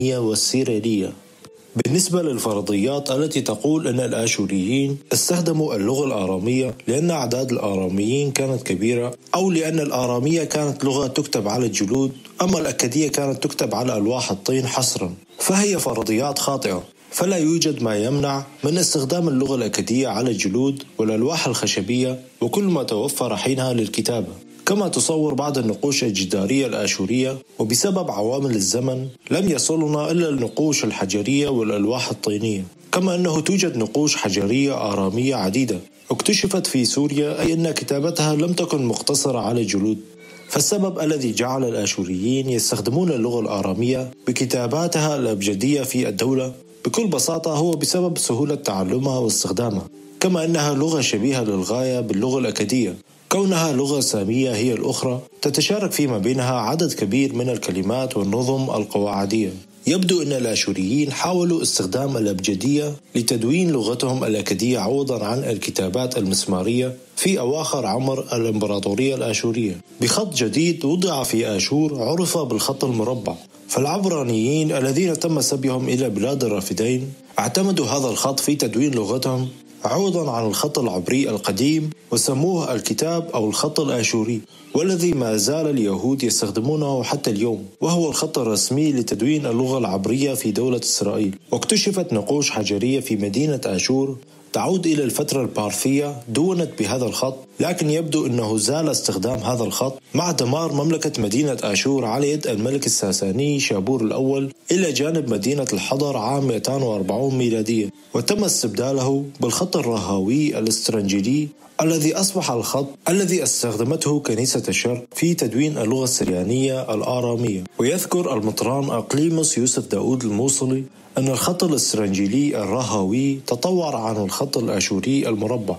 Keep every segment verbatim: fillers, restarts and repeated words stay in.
والسيريلية. بالنسبة للفرضيات التي تقول أن الآشوريين استخدموا اللغة الآرامية لأن أعداد الآراميين كانت كبيرة، أو لأن الآرامية كانت لغة تكتب على الجلود أما الأكدية كانت تكتب على ألواح الطين حصرا، فهي فرضيات خاطئة. فلا يوجد ما يمنع من استخدام اللغة الأكدية على الجلود والألواح الخشبية وكل ما توفر حينها للكتابة، كما تصور بعض النقوش الجدارية الآشورية. وبسبب عوامل الزمن لم يصلنا إلا النقوش الحجرية والألواح الطينية، كما أنه توجد نقوش حجرية آرامية عديدة اكتشفت في سوريا، أي أن كتابتها لم تكن مقتصرة على الجلود. فالسبب الذي جعل الآشوريين يستخدمون اللغة الآرامية بكتاباتها الأبجدية في الدولة بكل بساطة هو بسبب سهولة تعلمها واستخدامها، كما أنها لغة شبيهة للغاية باللغة الأكدية، كونها لغة سامية هي الأخرى تتشارك فيما بينها عدد كبير من الكلمات والنظم القواعدية. يبدو أن الآشوريين حاولوا استخدام الأبجدية لتدوين لغتهم الأكدية عوضا عن الكتابات المسمارية في أواخر عمر الإمبراطورية الآشورية بخط جديد وضع في آشور عرف بالخط المربع. فالعبرانيين الذين تم سبيهم إلى بلاد الرافدين اعتمدوا هذا الخط في تدوين لغتهم عوضا عن الخط العبري القديم، وسموه الكتاب أو الخط الآشوري، والذي ما زال اليهود يستخدمونه حتى اليوم، وهو الخط الرسمي لتدوين اللغة العبرية في دولة إسرائيل. واكتشفت نقوش حجرية في مدينة آشور تعود إلى الفترة البارثية دونت بهذا الخط، لكن يبدو أنه زال استخدام هذا الخط مع دمار مملكة مدينة آشور على يد الملك الساساني شابور الأول إلى جانب مدينة الحضر عام مئتين وأربعين ميلادية، وتم استبداله بالخط الرهاوي الاسترنجيلي الذي أصبح الخط الذي استخدمته كنيسة الشرق في تدوين اللغة السريانية الآرامية. ويذكر المطران أقليموس يوسف داود الموصلي أن الخط الاسترنجيلي الرهاوي تطور عن الخط الآشوري المربع.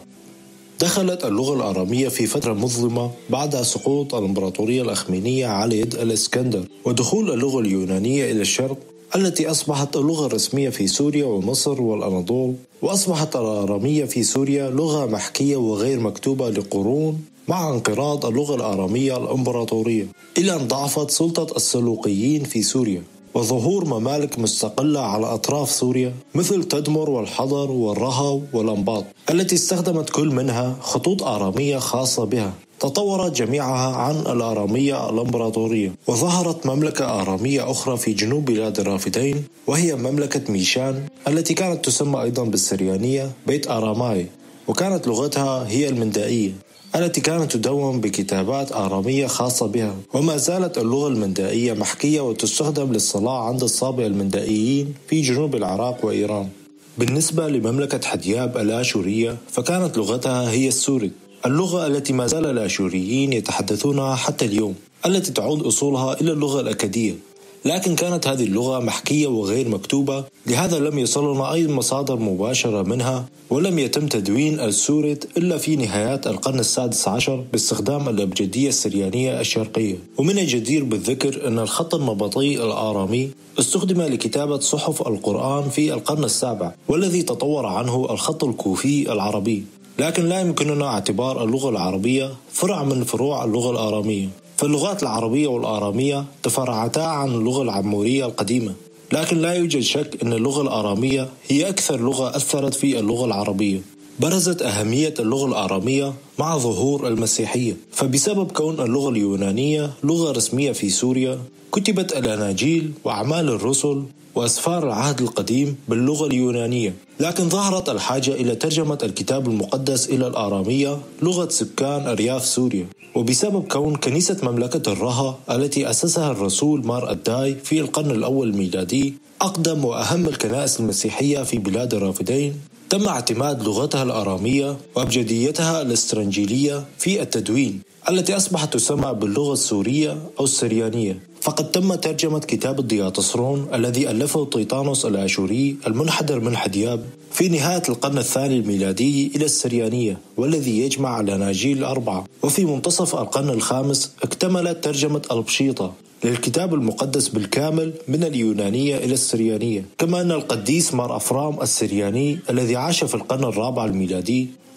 دخلت اللغة الآرامية في فترة مظلمة بعد سقوط الإمبراطورية الأخمينية على يد الإسكندر ودخول اللغة اليونانية إلى الشرق التي أصبحت اللغة الرسمية في سوريا ومصر والأناضول، وأصبحت الآرامية في سوريا لغة محكية وغير مكتوبة لقرون مع انقراض اللغة الآرامية الإمبراطورية، إلى أن ضعفت سلطة السلوقيين في سوريا وظهور ممالك مستقلة على أطراف سوريا مثل تدمر والحضر والرهو والأنباط التي استخدمت كل منها خطوط آرامية خاصة بها تطورت جميعها عن الآرامية الإمبراطورية. وظهرت مملكة آرامية أخرى في جنوب بلاد الرافدين وهي مملكة ميشان التي كانت تسمى أيضا بالسريانية بيت آراماي، وكانت لغتها هي المندائية التي كانت تدون بكتابات آرامية خاصة بها. وما زالت اللغة المندائية محكية وتستخدم للصلاة عند الصابئة المندائيين في جنوب العراق وإيران. بالنسبة لمملكة حدياب الآشورية فكانت لغتها هي السوري، اللغة التي ما زال الآشوريين يتحدثونها حتى اليوم، التي تعود أصولها إلى اللغة الأكدية، لكن كانت هذه اللغة محكية وغير مكتوبة، لهذا لم يصلنا أي مصادر مباشرة منها، ولم يتم تدوين السوريت إلا في نهايات القرن السادس عشر باستخدام الأبجدية السريانية الشرقية. ومن الجدير بالذكر أن الخط النبطي الآرامي استخدم لكتابة صحف القرآن في القرن السابع، والذي تطور عنه الخط الكوفي العربي، لكن لا يمكننا اعتبار اللغة العربية فرع من فروع اللغة الآرامية. فاللغات العربية والآرامية تفرعتا عن اللغة العمورية القديمة، لكن لا يوجد شك أن اللغة الآرامية هي أكثر لغة أثرت في اللغة العربية. برزت أهمية اللغة الآرامية مع ظهور المسيحية، فبسبب كون اللغة اليونانية لغة رسمية في سوريا كتبت الأناجيل وأعمال الرسل وأسفار العهد القديم باللغة اليونانية، لكن ظهرت الحاجة إلى ترجمة الكتاب المقدس إلى الآرامية لغة سكان أرياف سوريا. وبسبب كون كنيسة مملكة الرها التي أسسها الرسول مار الداي في القرن الأول الميلادي أقدم وأهم الكنائس المسيحية في بلاد الرافدين، تم اعتماد لغتها الآرامية وأبجديتها الاسترنجيلية في التدوين التي أصبحت تسمى باللغة السورية أو السريانية. فقد تم ترجمة كتاب الدياطسرون الذي ألفه طيطانوس الآشوري المنحدر من حدياب في نهاية القرن الثاني الميلادي إلى السريانية، والذي يجمع الأناجيل الأربعة. وفي منتصف القرن الخامس اكتملت ترجمة البشيطة للكتاب المقدس بالكامل من اليونانية إلى السريانية. كما أن القديس مار أفرام السرياني الذي عاش في القرن الرابع الميلادي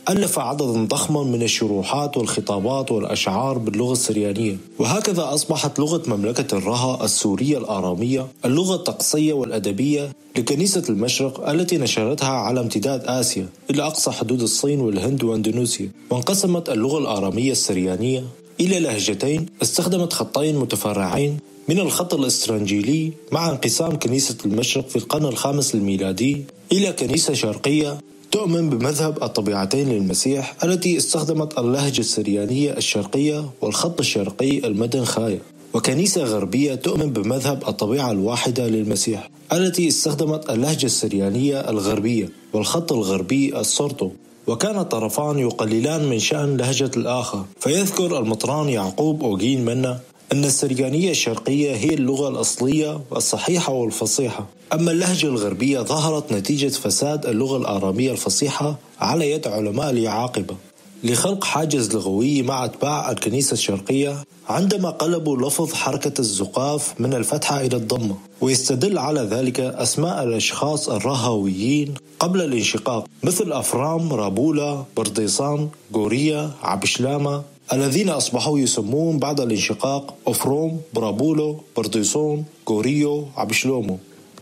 ألف عددا ضخما من الشروحات والخطابات والأشعار باللغة السريانية، وهكذا أصبحت لغة مملكة الرها السورية الآرامية اللغة الطقسية والأدبية لكنيسة المشرق التي نشرتها على امتداد آسيا إلى أقصى حدود الصين والهند وأندونيسيا. وانقسمت اللغة الآرامية السريانية إلى لهجتين استخدمت خطين متفرعين من الخط الإسرنجيلي، مع انقسام كنيسة المشرق في القرن الخامس الميلادي إلى كنيسة شرقية تؤمن بمذهب الطبيعتين للمسيح التي استخدمت اللهجة السريانية الشرقية والخط الشرقي المدن خايا، وكنيسة غربية تؤمن بمذهب الطبيعة الواحدة للمسيح التي استخدمت اللهجة السريانية الغربية والخط الغربي السورتو، وكان الطرفان يقللان من شأن لهجة الآخر. فيذكر المطران يعقوب أوغين منا أن السريانية الشرقية هي اللغة الأصلية والصحيحة والفصيحة، أما اللهجة الغربية ظهرت نتيجة فساد اللغة الآرامية الفصيحة على يد علماء اليعاقبة لخلق حاجز لغوي مع أتباع الكنيسة الشرقية عندما قلبوا لفظ حركة الزقاف من الفتحة إلى الضمة. ويستدل على ذلك أسماء الأشخاص الرهويين قبل الانشقاق مثل أفرام، رابولا، برديصان، غوريا، عبشلامة، الذين أصبحوا يسمون بعد الانشقاق أفروم، برابولو، برديصون، غوريو، عبشلومو.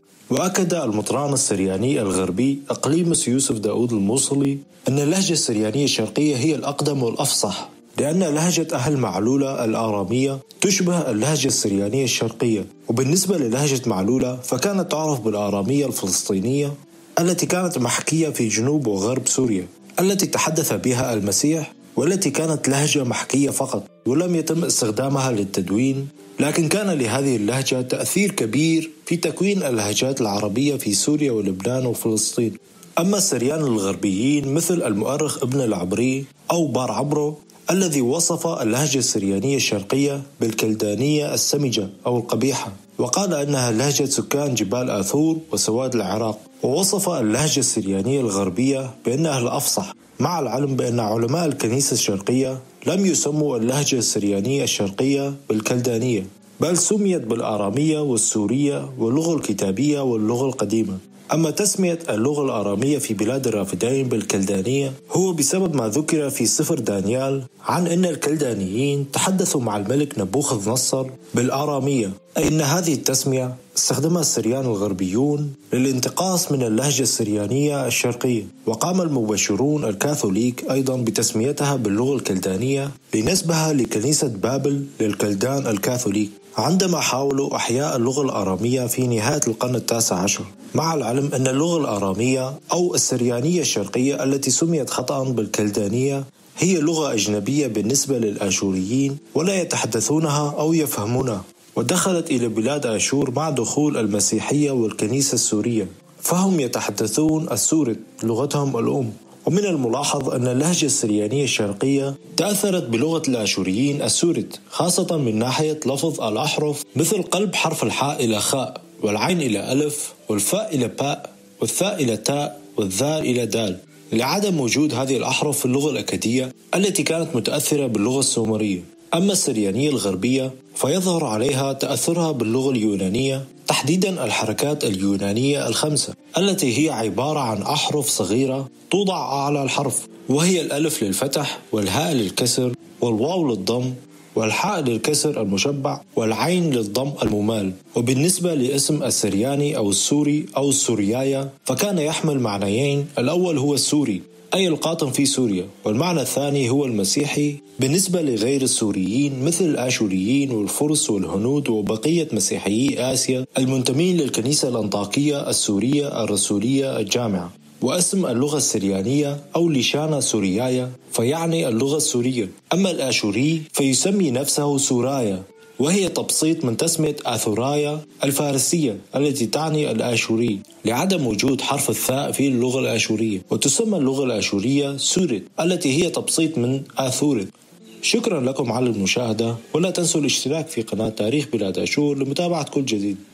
وأكد المطران السرياني الغربي أقليموس يوسف داود الموصلي أن اللهجة السريانية الشرقية هي الأقدم والأفصح، لأن لهجة أهل معلولة الآرامية تشبه اللهجة السريانية الشرقية. وبالنسبة للهجة معلولة فكانت تعرف بالآرامية الفلسطينية التي كانت محكية في جنوب وغرب سوريا التي تحدث بها المسيح، والتي كانت لهجة محكية فقط ولم يتم استخدامها للتدوين، لكن كان لهذه اللهجة تأثير كبير في تكوين اللهجات العربية في سوريا ولبنان وفلسطين. أما السريان الغربيين مثل المؤرخ ابن العبري أو بار عبرو الذي وصف اللهجة السريانية الشرقية بالكلدانية السمجة أو القبيحة، وقال أنها لهجة سكان جبال آثور وسواد العراق، ووصف اللهجة السريانية الغربية بأنها الأفصح، مع العلم بأن علماء الكنيسة الشرقية لم يسموا اللهجة السريانية الشرقية بالكلدانية، بل سميت بالآرامية والسورية واللغة الكتابية واللغة القديمة. أما تسمية اللغة الآرامية في بلاد الرافدين بالكلدانية هو بسبب ما ذكر في سفر دانيال عن أن الكلدانيين تحدثوا مع الملك نبوخذ نصر بالآرامية، أي أن هذه التسمية استخدمها السريان الغربيون للانتقاص من اللهجة السريانية الشرقية. وقام المبشرون الكاثوليك أيضا بتسميتها باللغة الكلدانية لنسبها لكنيسة بابل للكلدان الكاثوليك عندما حاولوا أحياء اللغة الآرامية في نهاية القرن التاسع عشر، مع العلم أن اللغة الآرامية أو السريانية الشرقية التي سميت خطأ بالكلدانية هي لغة أجنبية بالنسبة للآشوريين ولا يتحدثونها أو يفهمونها، ودخلت إلى بلاد آشور مع دخول المسيحية والكنيسة السورية، فهم يتحدثون السورد لغتهم الأم. ومن الملاحظ أن اللهجة السريانية الشرقية تأثرت بلغة الآشوريين السورد، خاصة من ناحية لفظ الأحرف مثل قلب حرف الحاء إلى خاء، والعين إلى ألف، والفاء إلى باء، والثاء إلى تاء، والذال إلى دال، لعدم وجود هذه الأحرف في اللغة الأكدية التي كانت متأثرة باللغة السومرية. أما السريانية الغربية فيظهر عليها تأثرها باللغة اليونانية، تحديدا الحركات اليونانية الخمسة التي هي عبارة عن أحرف صغيرة توضع أعلى الحرف، وهي الألف للفتح، والهاء للكسر، والواو للضم، والحاء للكسر المشبع، والعين للضم الممال. وبالنسبة لاسم السرياني أو السوري أو السوريايا فكان يحمل معنيين، الأول هو السوري أي القاطن في سوريا، والمعنى الثاني هو المسيحي بالنسبة لغير السوريين مثل الآشوريين والفرس والهنود وبقية مسيحيي آسيا المنتمين للكنيسة الأنطاكية السورية الرسولية الجامعة. واسم اللغة السريانية أو لشانا سوريايا فيعني اللغة السورية. أما الآشوري فيسمي نفسه سورايا، وهي تبسيط من تسمية آثورايا الفارسية التي تعني الآشوري لعدم وجود حرف الثاء في اللغة الآشورية، وتسمى اللغة الآشورية سورد التي هي تبسيط من آثورد. شكرا لكم على المشاهدة، ولا تنسوا الاشتراك في قناة تاريخ بلاد آشور لمتابعة كل جديد.